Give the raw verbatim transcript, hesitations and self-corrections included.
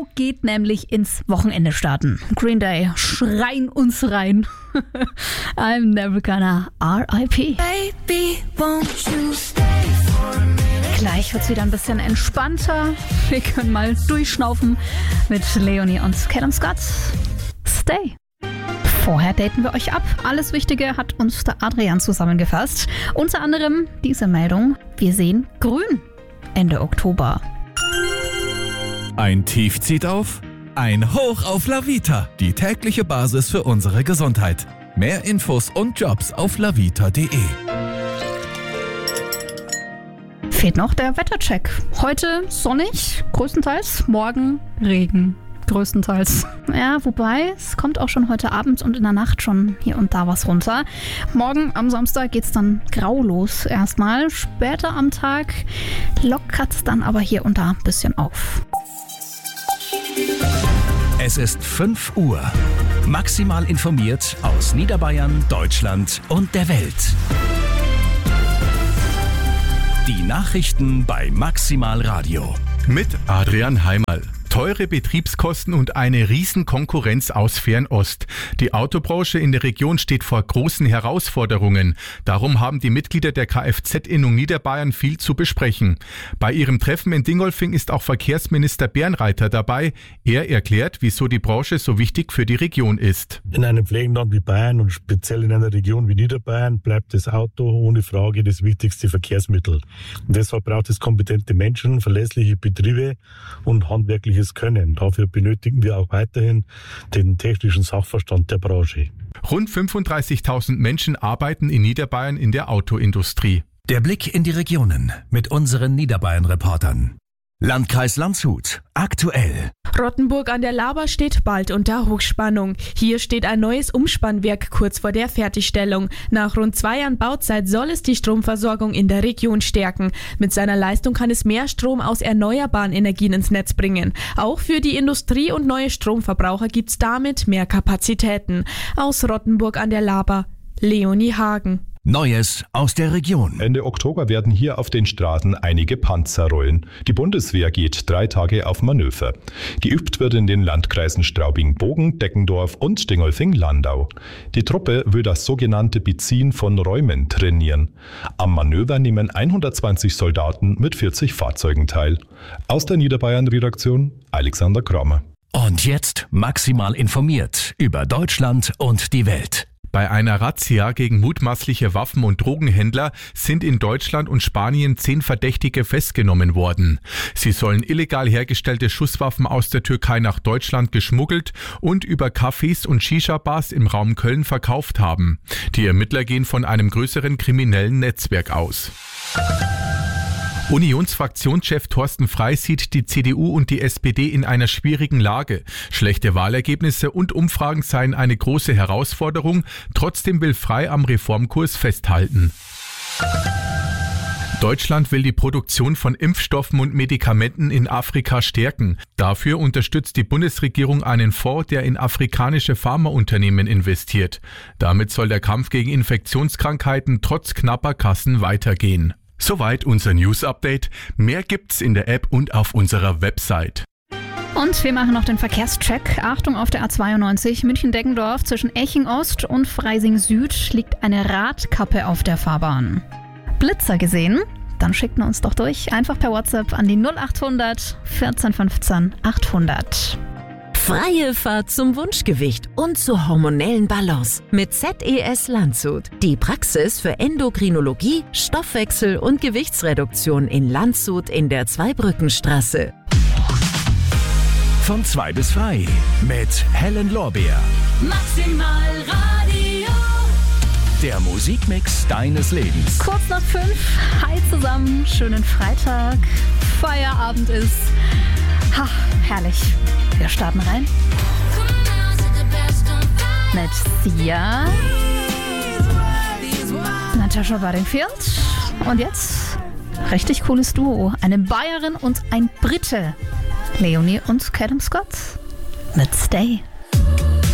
Show geht nämlich ins Wochenende starten. Green Day schreien uns rein. I'm never gonna R I P. Baby, won't you stay for a minute? Gleich wird's wieder ein bisschen entspannter. Wir können mal durchschnaufen mit Leonie und Callum Scott. Stay. Vorher daten wir euch ab. Alles Wichtige hat uns der Adrian zusammengefasst. Unter anderem diese Meldung. Wir sehen grün Ende Oktober. Ein Tief zieht auf, ein Hoch auf La Vita, die tägliche Basis für unsere Gesundheit. Mehr Infos und Jobs auf lavita punkt de. Fehlt noch der Wettercheck. Heute sonnig, größtenteils, morgen Regen. Größtenteils. Ja, wobei, es kommt auch schon heute Abend und in der Nacht schon hier und da was runter. Morgen am Samstag geht's dann grau los erstmal. Später am Tag lockert's dann aber hier und da ein bisschen auf. Es ist fünf Uhr. Maximal informiert aus Niederbayern, Deutschland und der Welt. Die Nachrichten bei Maximal Radio. Mit Adrian Heimerl. Teure Betriebskosten und eine Riesenkonkurrenz aus Fernost. Die Autobranche in der Region steht vor großen Herausforderungen. Darum haben die Mitglieder der Kfz-Innung Niederbayern viel zu besprechen. Bei ihrem Treffen in Dingolfing ist auch Verkehrsminister Bernreiter dabei. Er erklärt, wieso die Branche so wichtig für die Region ist. In einem Flächenland wie Bayern und speziell in einer Region wie Niederbayern bleibt das Auto ohne Frage das wichtigste Verkehrsmittel. Und deshalb braucht es kompetente Menschen, verlässliche Betriebe und handwerkliche können. Dafür benötigen wir auch weiterhin den technischen Sachverstand der Branche. Rund fünfunddreißigtausend Menschen arbeiten in Niederbayern in der Autoindustrie. Der Blick in die Regionen mit unseren Niederbayern-Reportern. Landkreis Landshut. Aktuell. Rottenburg an der Laber steht bald unter Hochspannung. Hier steht ein neues Umspannwerk kurz vor der Fertigstellung. Nach rund zwei Jahren Bauzeit soll es die Stromversorgung in der Region stärken. Mit seiner Leistung kann es mehr Strom aus erneuerbaren Energien ins Netz bringen. Auch für die Industrie und neue Stromverbraucher gibt's damit mehr Kapazitäten. Aus Rottenburg an der Laber, Leonie Hagen. Neues aus der Region. Ende Oktober werden hier auf den Straßen einige Panzer rollen. Die Bundeswehr geht drei Tage auf Manöver. Geübt wird in den Landkreisen Straubing-Bogen, Deckendorf und Dingolfing-Landau. Die Truppe will das sogenannte Beziehen von Räumen trainieren. Am Manöver nehmen hundertzwanzig Soldaten mit vierzig Fahrzeugen teil. Aus der Niederbayern-Redaktion Alexander Kramer. Und jetzt maximal informiert über Deutschland und die Welt. Bei einer Razzia gegen mutmaßliche Waffen- und Drogenhändler sind in Deutschland und Spanien zehn Verdächtige festgenommen worden. Sie sollen illegal hergestellte Schusswaffen aus der Türkei nach Deutschland geschmuggelt und über Cafés und Shisha-Bars im Raum Köln verkauft haben. Die Ermittler gehen von einem größeren kriminellen Netzwerk aus. Unionsfraktionschef Thorsten Frey sieht die C D U und die S P D in einer schwierigen Lage. Schlechte Wahlergebnisse und Umfragen seien eine große Herausforderung. Trotzdem will Frey am Reformkurs festhalten. Deutschland will die Produktion von Impfstoffen und Medikamenten in Afrika stärken. Dafür unterstützt die Bundesregierung einen Fonds, der in afrikanische Pharmaunternehmen investiert. Damit soll der Kampf gegen Infektionskrankheiten trotz knapper Kassen weitergehen. Soweit unser News-Update. Mehr gibt's in der App und auf unserer Website. Und wir machen noch den Verkehrscheck. Achtung, auf der A zweiundneunzig München-Deggendorf zwischen Eching Ost und Freising Süd liegt eine Radkappe auf der Fahrbahn. Blitzer gesehen? Dann schickt man uns doch durch. Einfach per WhatsApp an die null achthundert vierzehn fünfzehn achthundert. Freie Fahrt zum Wunschgewicht und zur hormonellen Balance mit Z E S Landshut. Die Praxis für Endokrinologie, Stoffwechsel und Gewichtsreduktion in Landshut in der Zweibrückenstraße. Von zwei bis frei mit Helen Lorbeer. Maximal Radio. Der Musikmix deines Lebens. Kurz nach fünf. Hi zusammen. Schönen Freitag. Feierabend ist. Ha, herrlich. Wir starten rein. Mit Sia. Natascha Bedingfield. Und jetzt richtig cooles Duo. Eine Bayerin und ein Brite. Leonie und Callum Scott mit Stay.